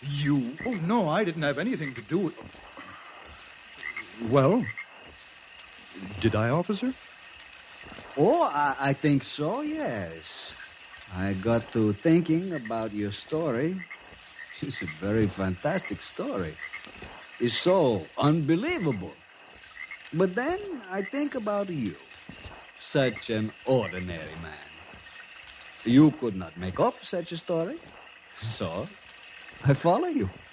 You? Oh, no, I didn't have anything to do with... Well, did I, officer? Oh, I think so, yes. I got to thinking about your story. It's a very fantastic story. It's so unbelievable. But then I think about you. Such an ordinary man. You could not make up such a story. So, I follow you.